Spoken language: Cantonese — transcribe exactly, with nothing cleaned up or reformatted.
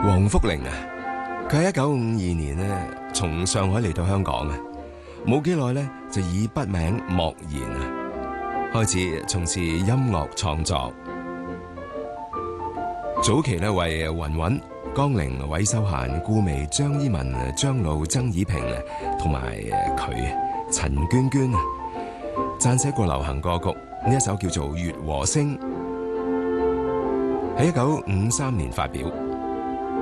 黃福玲啊，佢喺一九五二年咧從上海嚟到香港啊，冇幾耐咧就以筆名莫言啊開始從事音樂創作。早期咧為雲雲、江玲、韋秀嫻、顧媚、張依文、張露、曾以平同埋佢陳娟娟啊撰寫過流行歌曲，呢一首叫做《月和星》，喺一九五三年發表。